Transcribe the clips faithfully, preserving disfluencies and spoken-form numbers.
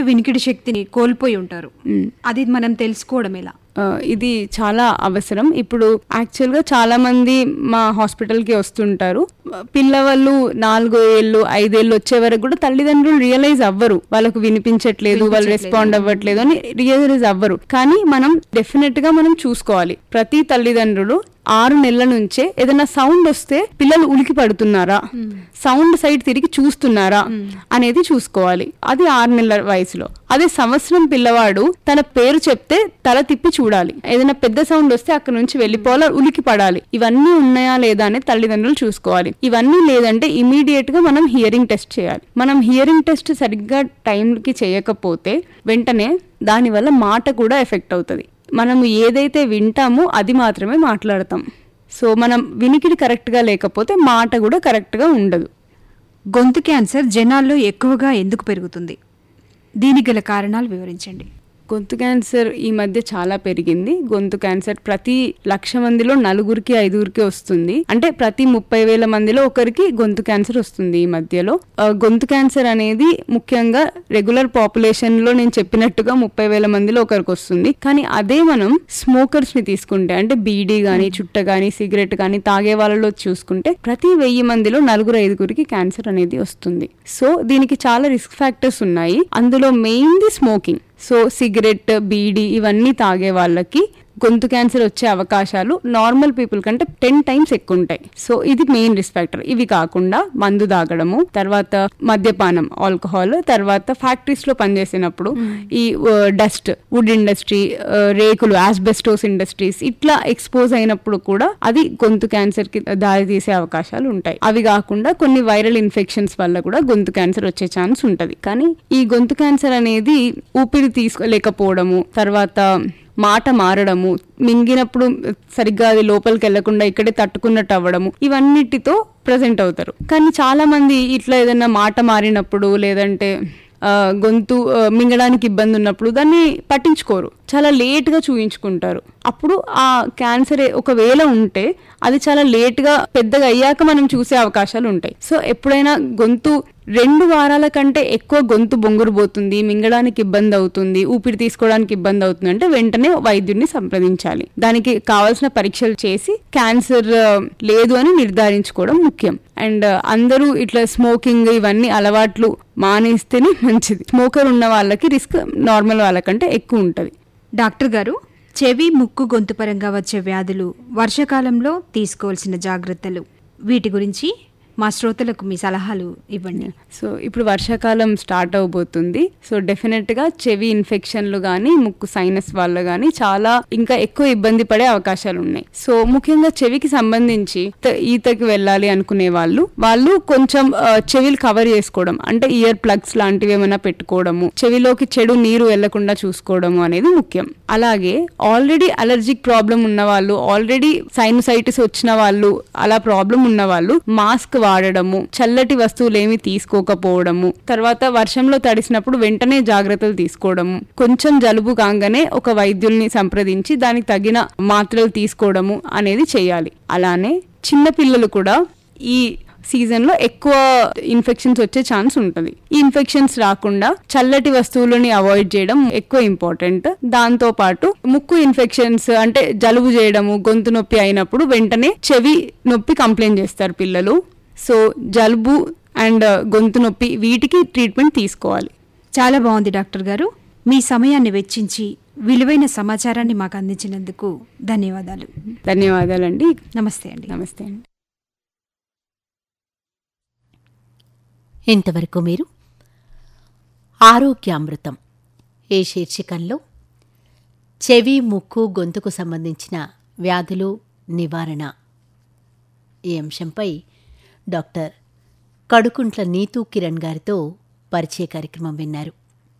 వినికిడి శక్తిని కోల్పోయి ఉంటారు. అది మనం తెలుసుకోవడం ఎలా? ఇది చాలా అవసరం. ఇప్పుడు యాక్చువల్గా చాలా మంది మా హాస్పిటల్కి వస్తుంటారు. పిల్లవాళ్ళు నాలుగో ఏళ్ళు ఐదేళ్ళు వచ్చే వరకు కూడా తల్లిదండ్రులు రియలైజ్ అవ్వరు, వాళ్ళకు వినిపించట్లేదు, వాళ్ళు రెస్పాండ్ అవ్వట్లేదు అని రియలైజ్ అవ్వరు. కానీ మనం డెఫినెట్ గా మనం చూసుకోవాలి. ప్రతి తల్లిదండ్రులు ఆరు నెలల నుంచే ఏదైనా సౌండ్ వస్తే పిల్లలు ఉలికి పడుతున్నారా, సౌండ్ సైడ్ తిరిగి చూస్తున్నారా అనేది చూసుకోవాలి. అది ఆరు నెలల వయసులో. అదే సంవత్సరం పిల్లవాడు తన పేరు చెప్తే తల తిప్పి చూడాలి. ఏదైనా పెద్ద సౌండ్ వస్తే అక్కడ నుంచి వెళ్ళిపోవాలా, ఉలికి పడాలి. ఇవన్నీ ఉన్నాయా లేదా అనేది తల్లిదండ్రులు చూసుకోవాలి. ఇవన్నీ లేదంటే ఇమీడియట్ గా మనం హియరింగ్ టెస్ట్ చేయాలి. మనం హియరింగ్ టెస్ట్ సరిగ్గా టైంకి చేయకపోతే వెంటనే దానివల్ల మాట కూడా ఎఫెక్ట్ అవుతుంది. మనము ఏదైతే వింటామో అది మాత్రమే మాట్లాడతాం. సో మనం వినికిడి కరెక్ట్గా లేకపోతే మాట కూడా కరెక్ట్గా ఉండదు. గొంతు క్యాన్సర్ జనాల్లో ఎక్కువగా ఎందుకు పెరుగుతుంది? దీనికి గల కారణాలు వివరించండి. గొంతు క్యాన్సర్ ఈ మధ్య చాలా పెరిగింది. గొంతు క్యాన్సర్ ప్రతి లక్ష మందిలో నలుగురికి ఐదుగురికి వస్తుంది. అంటే ప్రతి ముప్పై వేల మందిలో ఒకరికి గొంతు క్యాన్సర్ వస్తుంది ఈ మధ్యలో. గొంతు క్యాన్సర్ అనేది ముఖ్యంగా రెగ్యులర్ పాపులేషన్ లో నేను చెప్పినట్టుగా ముప్పై వేల మందిలో ఒకరికి వస్తుంది. కానీ అదే మనం స్మోకర్స్ ని తీసుకుంటే, అంటే బీడీ గానీ చుట్ట గానీ సిగరెట్ గానీ తాగే వాళ్ళలో చూసుకుంటే ప్రతి వెయ్యి మందిలో నలుగురు ఐదుగురికి క్యాన్సర్ అనేది వస్తుంది. సో దీనికి చాలా రిస్క్ ఫ్యాక్టర్స్ ఉన్నాయి. అందులో మెయిన్ది స్మోకింగ్. సో సిగరెట్ బీడీ ఇవన్నీ తాగే వాళ్ళకి గొంతు క్యాన్సర్ వచ్చే అవకాశాలు నార్మల్ పీపుల్ కంటే టెన్ టైమ్స్ ఎక్కువ ఉంటాయి. సో ఇది మెయిన్ రిస్క్ ఫ్యాక్టర్. ఇవి కాకుండా మందు తాగడము, తర్వాత మద్యపానం, ఆల్కహాల్, తర్వాత ఫ్యాక్టరీస్ లో పనిచేసినప్పుడు ఈ డస్ట్, వుడ్ ఇండస్ట్రీ, రేకులు, ఆస్బెస్టోస్ ఇండస్ట్రీస్ ఇట్లా ఎక్స్పోజ్ అయినప్పుడు కూడా అది గొంతు క్యాన్సర్ కి దారి తీసే అవకాశాలు ఉంటాయి. అవి కాకుండా కొన్ని వైరల్ ఇన్ఫెక్షన్స్ వల్ల కూడా గొంతు క్యాన్సర్ వచ్చే ఛాన్స్ ఉంటది. కానీ ఈ గొంతు క్యాన్సర్ అనేది ఊపిరి తీసుకోలేకపోవడము, తర్వాత మాట మారడము, మింగినప్పుడు సరిగ్గా అది లోపలికి వెళ్లకుండా ఇక్కడే తట్టుకున్నట్టు అవ్వడము, ఇవన్నిటితో ప్రజెంట్ అవుతారు. కానీ చాలా మంది ఇట్లా ఏదైనా మాట మారినప్పుడు లేదంటే గొంతు మింగడానికి ఇబ్బంది ఉన్నప్పుడు దాన్ని పట్టించుకోరు, చాలా లేట్గా చూయించుకుంటారు. అప్పుడు ఆ క్యాన్సర్ ఒకవేళ ఉంటే అది చాలా లేట్గా పెద్దగా అయ్యాక మనం చూసే అవకాశాలు ఉంటాయి. సో ఎప్పుడైనా గొంతు రెండు వారాల కంటే ఎక్కువ గొంతు బొంగురు పోతుంది, మింగడానికి ఇబ్బంది అవుతుంది, ఊపిరి తీసుకోవడానికి ఇబ్బంది అవుతుంది అంటే వెంటనే వైద్యుడిని సంప్రదించాలి. దానికి కావాల్సిన పరీక్షలు చేసి క్యాన్సర్ లేదు అని నిర్ధారించుకోవడం ముఖ్యం. అండ్ అందరూ ఇట్లా స్మోకింగ్ ఇవన్నీ అలవాట్లు మానేస్తేనే మంచిది. స్మోకర్ ఉన్న వాళ్ళకి రిస్క్ నార్మల్ వాళ్ళకంటే ఎక్కువ ఉంటుంది. డాక్టర్ గారు, చెవి ముక్కు గొంతు పరంగా వచ్చే వ్యాధులు, వర్షాకాలంలో తీసుకోవాల్సిన జాగ్రత్తలు, వీటి గురించి మా శ్రోతలకు మీ సలహాలు ఇవ్వండి. సో ఇప్పుడు వర్షాకాలం స్టార్ట్ అవబోతుంది. సో డెఫినెట్ గా చెవి ఇన్ఫెక్షన్లు గానీ ముక్కు సైనస్ వల్ల గానీ చాలా ఇంకా ఎక్కువ ఇబ్బంది పడే అవకాశాలు ఉన్నాయి. సో ముఖ్యంగా చెవికి సంబంధించి ఈతకి వెళ్ళాలి అనుకునే వాళ్ళు వాళ్ళు కొంచెం చెవిలు కవర్ చేసుకోవడం, అంటే ఇయర్ ప్లగ్స్ లాంటివి ఏమైనా పెట్టుకోవడము, చెవిలోకి చెడు నీరు వెళ్లకుండా చూసుకోవడము అనేది ముఖ్యం. అలాగే ఆల్రెడీ అలర్జిక్ ప్రాబ్లం ఉన్న వాళ్ళు, ఆల్రెడీ సైనసైటిస్ వచ్చిన వాళ్ళు, అలా ప్రాబ్లం ఉన్న వాళ్ళు మాస్క్ వాడడము, చల్లటి వస్తువులు ఏమి తీసుకోకపోవడము, తర్వాత వర్షంలో తడిసినప్పుడు వెంటనే జాగ్రత్తలు తీసుకోవడము, కొంచెం జలుబు కాగానే ఒక వైద్యుల్ని సంప్రదించి దానికి తగిన మాత్రలు తీసుకోవడము అనేది చేయాలి. అలానే చిన్న పిల్లలు కూడా ఈ సీజన్ లో ఎక్కువ ఇన్ఫెక్షన్స్ వచ్చే ఛాన్స్ ఉంటుంది. ఈ ఇన్ఫెక్షన్స్ రాకుండా చల్లటి వస్తువులని అవాయిడ్ చేయడం ఎక్కువ ఇంపార్టెంట్. దాంతో పాటు ముక్కు ఇన్ఫెక్షన్స్ అంటే జలుబు చేయడము, గొంతు నొప్పి అయినప్పుడు వెంటనే చెవి నొప్పి కంప్లైంట్ చేస్తారు పిల్లలు. సో జలుబు అండ్ గొంతు నొప్పి వీటికి ట్రీట్మెంట్ తీసుకోవాలి. చాలా బాగుంది డాక్టర్ గారు. మీ సమయాన్ని వెచ్చించి విలువైన సమాచారాన్ని మాకు అందించినందుకు ధన్యవాదాలు. ధన్యవాదాలండి. నమస్తే అండి. నమస్తే అండి. ఇంతవరకు మీరు ఆరోగ్యామృతం ఏ శీర్షికల్లో చెవి ముక్కు గొంతుకు సంబంధించిన వ్యాధులు నివారణ ఈ అంశంపై డాక్టర్ కడుకుంట్ల నీతూ కిరణ్ గారితో పరిచయ కార్యక్రమం విన్నారు.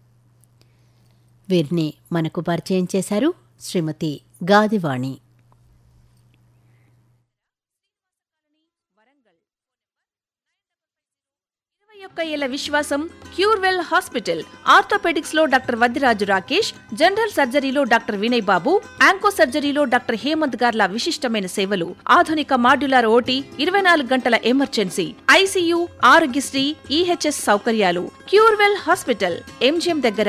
వీరిని మనకు పరిచయం చేశారు శ్రీమతి గాదివాణి. ఒక్క ఏళ్ల విశ్వాసం క్యూర్వెల్ హాస్పిటల్. ఆర్థోపెడిక్స్ లో doctor Vaddiraju Rakesh, general సర్జరీలో doctor Vinay బాబు, యాంకో సర్జరీలో డాక్టర్ హేమంత్ గార్ల విశిష్టమైన సేవలు, ఆధునిక మాడ్యులర్ ఓటీ, ఇరవై నాలుగు గంటల ఎమర్జెన్సీ, ఐసీయూ, ఆరోగ్యశ్రీ, ఈహెచ్ఎస్ సౌకర్యాలు. క్యూర్వెల్ హాస్పిటల్, ఎంజిఎం దగ్గర,